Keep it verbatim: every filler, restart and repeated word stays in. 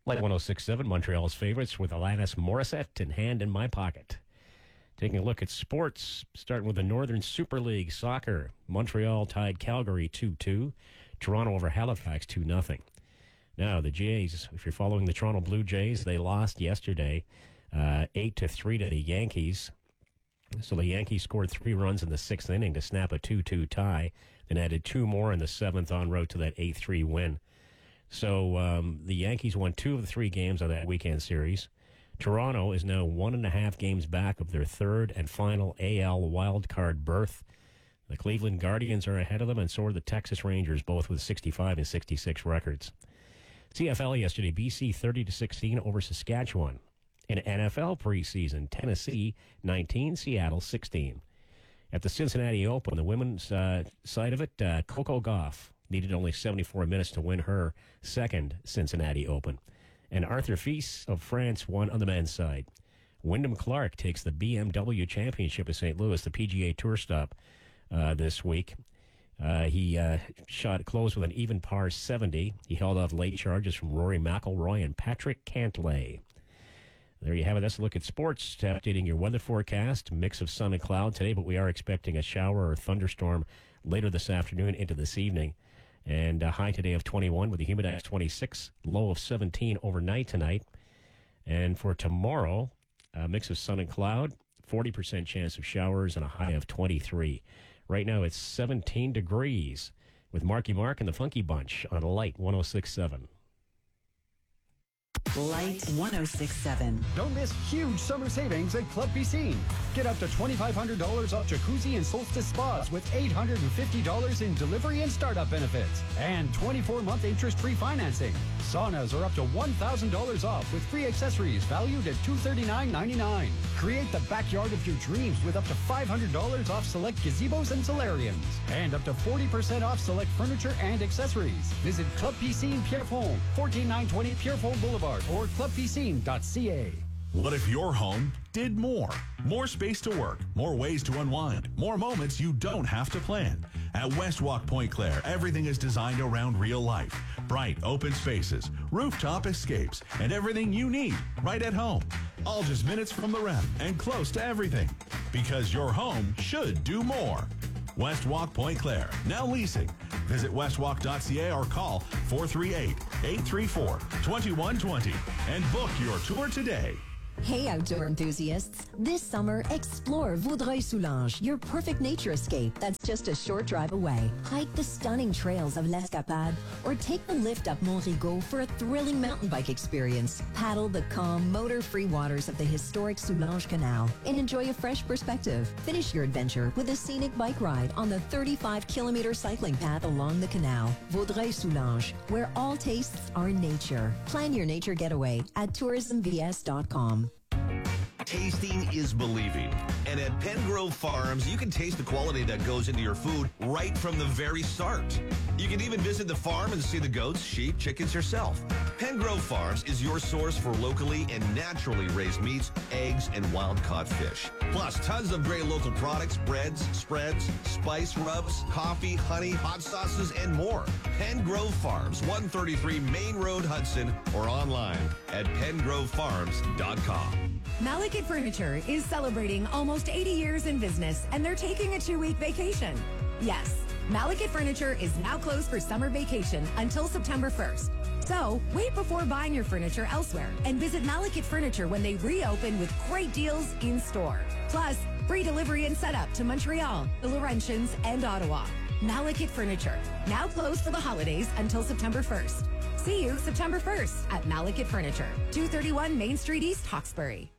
Light one oh six point seven, Montreal's favorites with Alanis Morissette and Hand in My Pocket. Taking a look at sports, starting with the Northern Super League Soccer. Montreal tied Calgary two two. Toronto over Halifax two nothing. Now, the Jays, if you're following the Toronto Blue Jays, they lost yesterday uh, eight to three to the Yankees. So the Yankees scored three runs in the sixth inning to snap a two two tie, then added two more in the seventh en route to that eight three win. So um, the Yankees won two of the three games of that weekend series. Toronto is now one and a half games back of their third and final A L wildcard berth. The Cleveland Guardians are ahead of them, and so are the Texas Rangers, both with sixty-five and sixty-six records. C F L yesterday, B C thirty to sixteen over Saskatchewan. In N F L preseason, Tennessee nineteen, Seattle sixteen. At the Cincinnati Open, the women's uh, side of it, uh, Coco Gauff needed only seventy-four minutes to win her second Cincinnati Open. And Arthur Fils of France won on the men's side. Wyndham Clark takes the B M W Championship of Saint Louis, the P G A Tour stop uh, this week. Uh, he uh, shot close with an even par seventy. He held off late charges from Rory McIlroy and Patrick Cantlay. There you have it. That's a look at sports. Updating your weather forecast. Mix of sun and cloud today, but we are expecting a shower or thunderstorm later this afternoon into this evening. And a high today of twenty-one with the humidex twenty-six, low of seventeen overnight tonight. And for tomorrow, a mix of sun and cloud, forty percent chance of showers and a high of twenty-three. Right now it's seventeen degrees with Marky Mark and the Funky Bunch on Light one oh six point seven. Light one oh six point seven. Don't miss huge summer savings at Club Piscine. Get up to twenty-five hundred dollars off jacuzzi and solstice spas with eight hundred fifty dollars in delivery and startup benefits. And twenty-four month interest-free financing. Saunas are up to one thousand dollars off with free accessories valued at two hundred thirty-nine ninety-nine. Create the backyard of your dreams with up to five hundred dollars off select gazebos and solariums. And up to forty percent off select furniture and accessories. Visit Club Piscine Pierrefonds, fourteen nine twenty Pierrefonds Boulevard or club piscine dot c a. What if your home did more? More space to work, more ways to unwind, more moments you don't have to plan. At Westwalk Point Claire, everything is designed around real life. Bright, open spaces, rooftop escapes, and everything you need right at home. All just minutes from the rep and close to everything. Because your home should do more. Westwalk Point Claire, now leasing. Visit westwalk dot c a or call four three eight, eight three four, two one two zero and book your tour today. Hey, outdoor enthusiasts. This summer, explore Vaudreuil-Soulanges, your perfect nature escape that's just a short drive away. Hike the stunning trails of l'Escapade or take the lift up Mont Rigaud for a thrilling mountain bike experience. Paddle the calm, motor-free waters of the historic Soulanges Canal and enjoy a fresh perspective. Finish your adventure with a scenic bike ride on the thirty-five kilometer cycling path along the canal. Vaudreuil-Soulanges, where all tastes are nature. Plan your nature getaway at tourism v s dot com. Tasting is believing. And at Pengrove Farms, you can taste the quality that goes into your food right from the very start. You can even visit the farm and see the goats, sheep, chickens yourself. Pengrove Farms is your source for locally and naturally raised meats, eggs, and wild-caught fish. Plus, tons of great local products, breads, spreads, spice rubs, coffee, honey, hot sauces, and more. Pengrove Farms, one thirty-three Main Road, Hudson, or online at pengrove farms dot com. Malekith Furniture is celebrating almost eighty years in business, and they're taking a two-week vacation. Yes, Malekith Furniture is now closed for summer vacation until September first. So, wait before buying your furniture elsewhere and visit Malekith Furniture when they reopen with great deals in store. Plus, free delivery and setup to Montreal, the Laurentians, and Ottawa. Malekith Furniture, now closed for the holidays until September first. See you September first at Malekith Furniture, two thirty-one Main Street East, Hawkesbury.